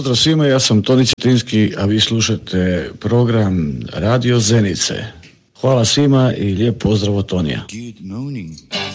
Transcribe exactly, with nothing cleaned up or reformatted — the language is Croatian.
pozdrav svima, ja sam Toni Cetinski, a vi slušate program Radio Zenice. Hvala svima i lijep pozdrav od Tonija. Good morning.